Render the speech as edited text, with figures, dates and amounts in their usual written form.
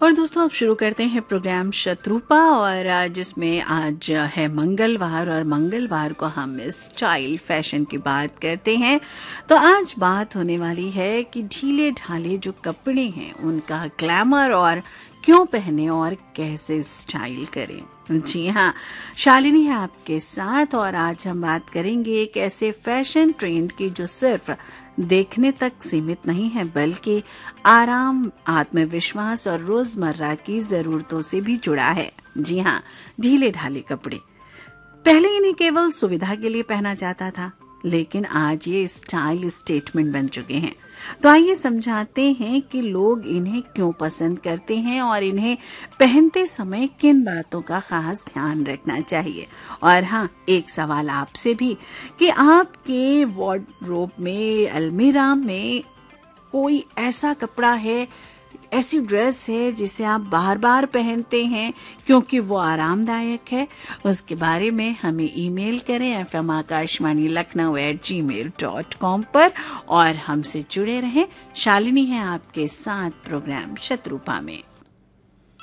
और दोस्तों अब शुरू करते हैं प्रोग्राम शत्रुपा, और जिसमें आज है मंगलवार, और मंगलवार को हम स्टाइल फैशन की बात करते हैं। तो आज बात होने वाली है कि ढीले ढाले जो कपड़े हैं उनका ग्लैमर, और क्यों पहने और कैसे स्टाइल करें। जी हाँ, शालिनी है आपके साथ, और आज हम बात करेंगे एक ऐसे फैशन ट्रेंड की जो सिर्फ देखने तक सीमित नहीं है, बल्कि आराम, आत्मविश्वास और रोजमर्रा की जरूरतों से भी जुड़ा है। जी हाँ, ढीले ढाले कपड़े पहले इन्हें केवल सुविधा के लिए पहना जाता था, लेकिन आज ये स्टाइल स्टेटमेंट बन चुके हैं। तो आइए समझाते हैं कि लोग इन्हें क्यों पसंद करते हैं और इन्हें पहनते समय किन बातों का खास ध्यान रखना चाहिए। और हाँ, एक सवाल आपसे भी कि आपके वार्डरोब में, अलमीरा में कोई ऐसा कपड़ा है, ऐसी ड्रेस है जिसे आप बार बार पहनते हैं क्योंकि वो आरामदायक है। उसके बारे में हमें ईमेल करें fmakashwani.lucknow@gmail.com पर, और हमसे जुड़े रहें। शालिनी है आपके साथ प्रोग्राम शत्रुपा में।